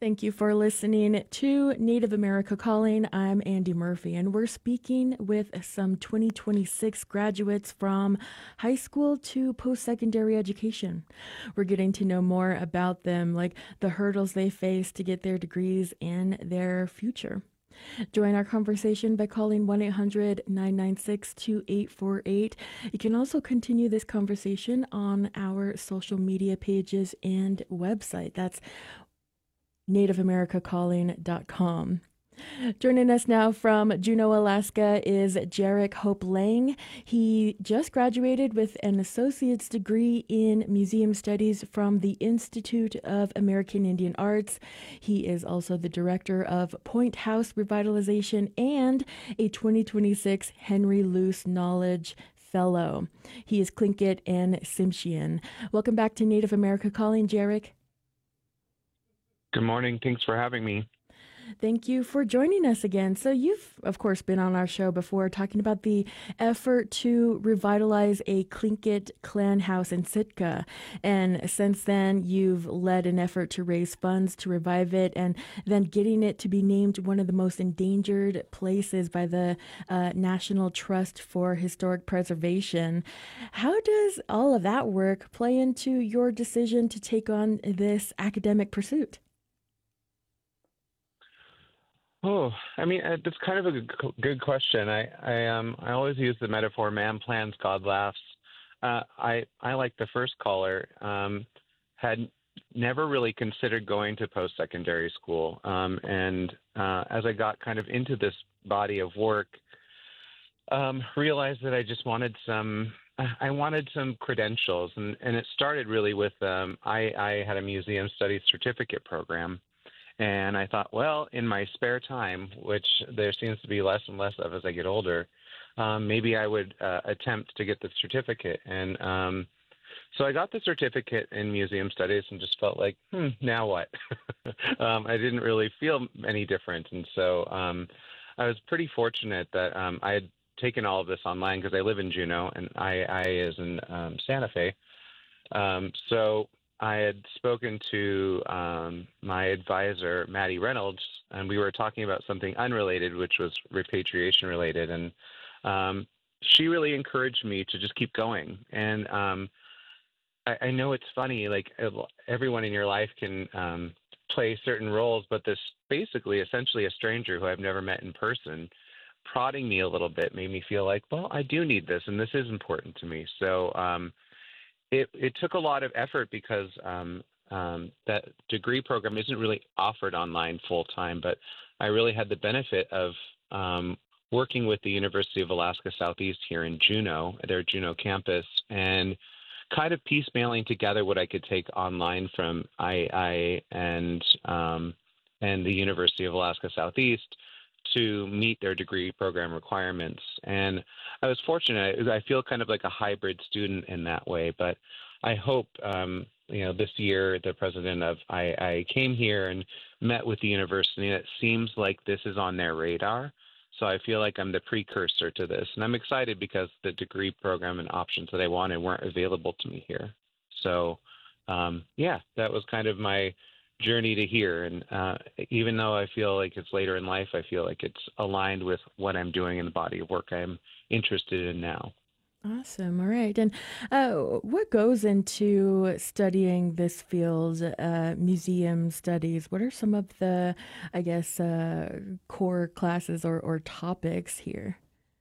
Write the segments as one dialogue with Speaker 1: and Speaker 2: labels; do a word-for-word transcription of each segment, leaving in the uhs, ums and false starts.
Speaker 1: Thank you for listening to Native America Calling. I'm Andy Murphy, and we're speaking with some twenty twenty-six graduates from high school to post secondary education. We're getting to know more about them, like the hurdles they face to get their degrees and their future. Join our conversation by calling one eight hundred nine nine six two eight four eight. You can also continue this conversation on our social media pages and website. That's native america calling dot com. Joining us now from Juneau, Alaska is Jarek Hope Lang. He just graduated with an associate's degree in museum studies from the Institute of American Indian Arts. He is also the director of Point House Revitalization and a twenty twenty-six Henry Luce Knowledge Fellow. He is Tlingit and Tsimshian. Welcome back to Native America Calling, Jarek.
Speaker 2: Good morning. Thanks for having me.
Speaker 1: Thank you for joining us again. So you've, of course, been on our show before talking about the effort to revitalize a Tlingit clan house in Sitka. And since then, you've led an effort to raise funds to revive it and then getting it to be named one of the most endangered places by the uh, National Trust for Historic Preservation. How does all of that work play into your decision to take on this academic pursuit?
Speaker 2: Oh, I mean, uh, that's kind of a good, good question. I, I, um, I always use the metaphor, man plans, God laughs. Uh, I, I, like the first caller, um, had never really considered going to post-secondary school. Um, and uh, as I got kind of into this body of work, um, realized that I just wanted some, I wanted some credentials. And, and it started really with, um, I, I had a museum studies certificate program. And I thought, well, in my spare time, which there seems to be less and less of as I get older, um, maybe I would uh, attempt to get the certificate. And um, so I got the certificate in museum studies and just felt like, hmm, now what? um, I didn't really feel any different. And so um, I was pretty fortunate that um, I had taken all of this online because I live in Juneau and I, I is in um, Santa Fe. Um, so I had spoken to um, my advisor, Maddie Reynolds, and we were talking about something unrelated, which was repatriation related. And um, she really encouraged me to just keep going. And um, I, I know it's funny, like everyone in your life can um, play certain roles, but this basically essentially a stranger who I've never met in person prodding me a little bit made me feel like, well, I do need this, and this is important to me. So um, It, it took a lot of effort because um, um, that degree program isn't really offered online full time, but I really had the benefit of um, working with the University of Alaska Southeast here in Juneau, their Juneau campus, and kind of piecemealing together what I could take online from I A I and um, and the University of Alaska Southeast to meet their degree program requirements. And I was fortunate. I feel kind of like a hybrid student in that way, but I hope, um, you know, this year the president of I A I came here and met with the university, and it seems like this is on their radar. So I feel like I'm the precursor to this, and I'm excited because the degree program and options that I wanted weren't available to me here. So um, yeah, that was kind of my journey to here. And uh, even though I feel like it's later in life, I feel like it's aligned with what I'm doing in the body of work I'm interested in now.
Speaker 1: Awesome. All right. And uh, what goes into studying this field, uh, museum studies? What are some of the, I guess, uh, core classes or, or topics here?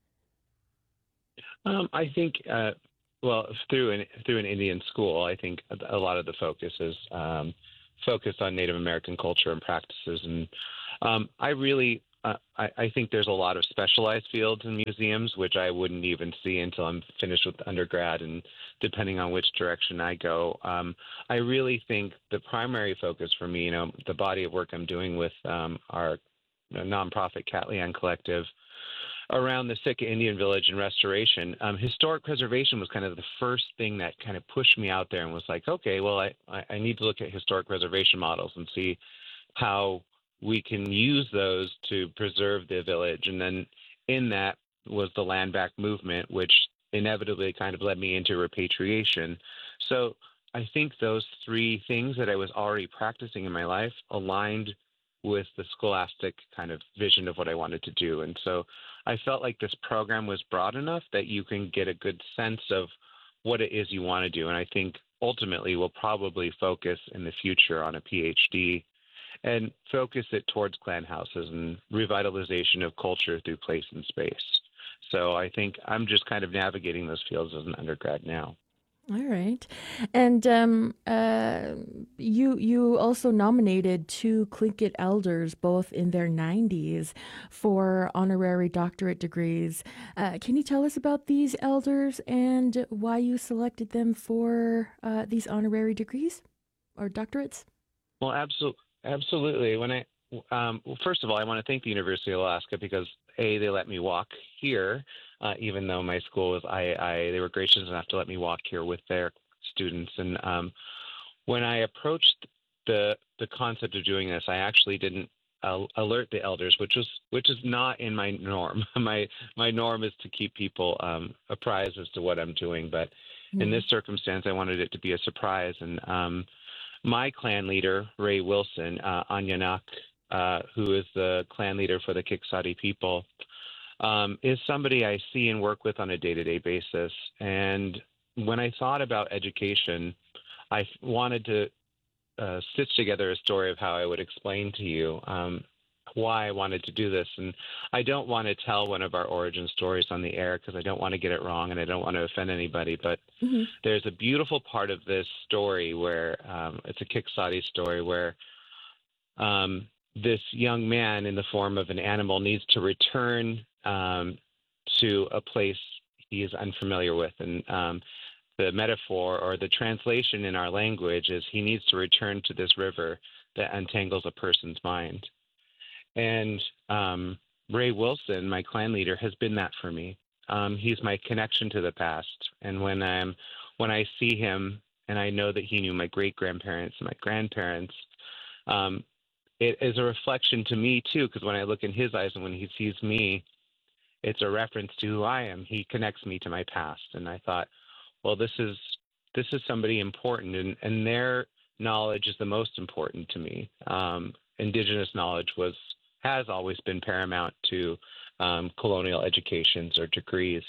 Speaker 2: Um, I think, uh, well, through an through an Indian school, I think a lot of the focus is um, focused on Native American culture and practices. And um, I really, uh, I, I think there's a lot of specialized fields in museums, which I wouldn't even see until I'm finished with undergrad. And depending on which direction I go, um, I really think the primary focus for me, you know, the body of work I'm doing with um, our nonprofit Catlian Collective around the Sitka Indian Village and restoration, um, historic preservation was kind of the first thing that kind of pushed me out there and was like, okay, well, I, I need to look at historic preservation models and see how we can use those to preserve the village. And then in that was the land back movement, which inevitably kind of led me into repatriation. So I think those three things that I was already practicing in my life aligned with the scholastic kind of vision of what I wanted to do. And so I felt like this program was broad enough that you can get a good sense of what it is you want to do. And I think ultimately we'll probably focus in the future on a PhD and focus it towards clan houses and revitalization of culture through place and space. So I think I'm just kind of navigating those fields as an undergrad now.
Speaker 1: All right. And um, uh, you you also nominated two Tlingit elders, both in their nineties, for honorary doctorate degrees. Uh, can you tell us about these elders and why you selected them for uh, these honorary degrees or doctorates?
Speaker 2: Well, absolutely, absolutely. When I, um, well, first of all, I want to thank the University of Alaska because a they let me walk here, uh, even though my school was I, I. They were gracious enough to let me walk here with their students. And um, when I approached the the concept of doing this, I actually didn't uh, alert the elders, which was which is not in my norm. my my norm is to keep people um, apprised as to what I'm doing, but in
Speaker 1: Hmm.
Speaker 2: this circumstance, I wanted it to be a surprise. And um, my clan leader, Ray Wilson, uh, Anyanak, uh, who is the clan leader for the Kiksadi people, um, is somebody I see and work with on a day-to-day basis. And when I thought about education, I wanted to uh, stitch together a story of how I would explain to you um, why I wanted to do this. And I don't want to tell one of our origin stories on the air because I don't want to get it wrong and I don't want to offend anybody. But
Speaker 1: Hmm.
Speaker 2: there's a beautiful part of this story where um, it's a Kiksadi story where um, this young man in the form of an animal needs to return um, to a place he is unfamiliar with. And um, the metaphor or the translation in our language is he needs to return to this river that untangles a person's mind. And um, Ray Wilson, my clan leader, has been that for me. Um, he's my connection to the past. And when I'm when I see him and I know that he knew my great grandparents and my grandparents, um, it is a reflection to me too. Because when I look in his eyes and when he sees me, it's a reference to who I am. He connects me to my past. And I thought, well, this is this is somebody important, and, and their knowledge is the most important to me. Um, indigenous knowledge was has always been paramount to um, colonial educations or degrees.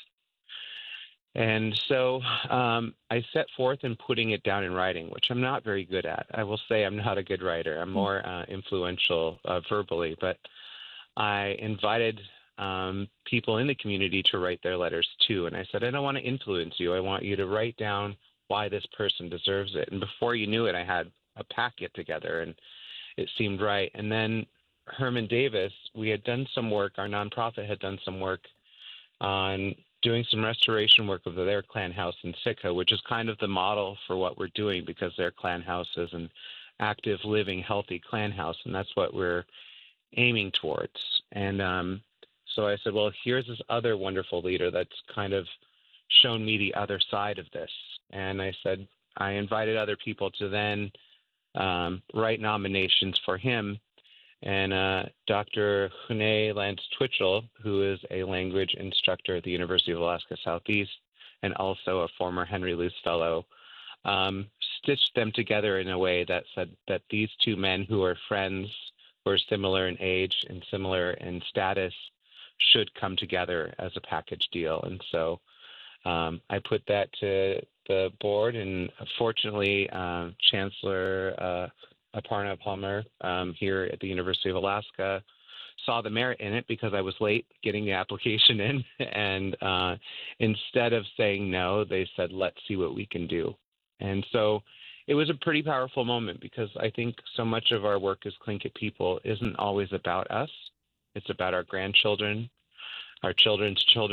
Speaker 2: And so um, I set forth in putting it down in writing, which I'm not very good at. I will say I'm not a good writer. I'm more uh, influential uh, verbally, but I invited um, people in the community to write their letters too. And I said, I don't want to influence you. I want you to write down why this person deserves it. And before you knew it, I had a packet together and it seemed right. And then Herman Davis, we had done some work, our nonprofit had done some work on doing some restoration work of their clan house in Sitka, which is kind of the model for what we're doing because their clan house is an active, living, healthy clan house. And that's what we're aiming towards. And um, so I said, well, here's this other wonderful leader that's kind of shown me the other side of this. And I said, I invited other people to then um, write nominations for him. And uh, Doctor Hune Lance Twitchell, who is a language instructor at the University of Alaska Southeast and also a former Henry Luce Fellow, um, stitched them together in a way that said that these two men who are friends, who are similar in age and similar in status, should come together as a package deal. And so um, I put that to the board, and fortunately, uh, Chancellor uh, Aparna Palmer um, here at the University of Alaska saw the merit in it because I was late getting the application in. And uh, instead of saying no, they said, let's see what we can do. And so it was a pretty powerful moment because I think so much of our work as Tlingit people isn't always about us. It's about our grandchildren, our children's children.